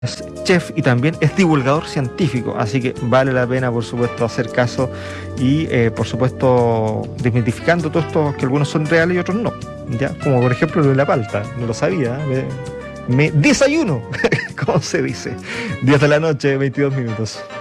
es chef y también es divulgador científico, así que vale la pena, por supuesto, hacer caso y, por supuesto, desmitificando todo esto, que algunos son reales y otros no, ¿ya? Como por ejemplo lo de la palta, no lo sabía, me desayuno, como se dice. 10 de la noche, 22 minutos.